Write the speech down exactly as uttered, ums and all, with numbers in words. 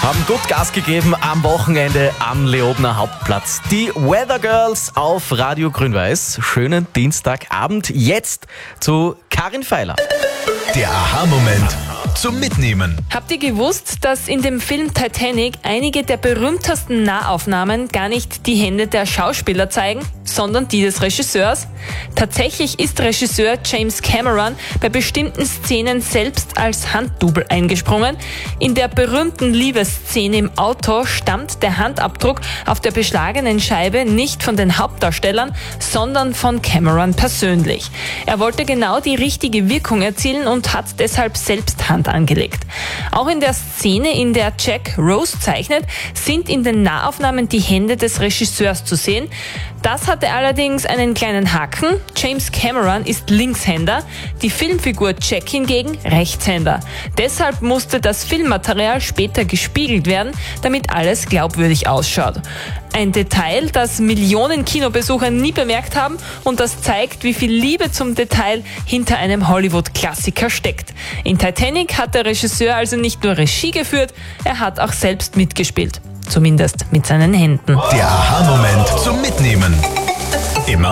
haben gut Gas gegeben am Wochenende am Leobner Hauptplatz. Die Weather Girls auf Radio Grün-Weiß. Schönen Dienstagabend. Jetzt zu Karin Feiler. Der Aha-Moment zum Mitnehmen. Habt ihr gewusst, dass in dem Film Titanic einige der berühmtesten Nahaufnahmen gar nicht die Hände der Schauspieler zeigen, sondern die des Regisseurs? Tatsächlich ist Regisseur James Cameron bei bestimmten Szenen selbst als Handdouble eingesprungen. In der berühmten Liebesszene im Auto stammt der Handabdruck auf der beschlagenen Scheibe nicht von den Hauptdarstellern, sondern von Cameron persönlich. Er wollte genau die richtige Wirkung erzielen und hat deshalb selbst Hand angelegt. Auch in der Szene, in der Jack Rose zeichnet, sind in den Nahaufnahmen die Hände des Regisseurs zu sehen. Das hatte allerdings einen kleinen Haken. James Cameron ist Linkshänder, die Filmfigur Jack hingegen Rechtshänder. Deshalb musste das Filmmaterial später gespiegelt werden, damit alles glaubwürdig ausschaut. Ein Detail, das Millionen Kinobesucher nie bemerkt haben und das zeigt, wie viel Liebe zum Detail hinter einem Hollywood-Klassiker steckt. In Titanic hat der Regisseur also nicht nur Regie geführt, er hat auch selbst mitgespielt. Zumindest mit seinen Händen. Der Aha-Moment zum Mitnehmen. Immer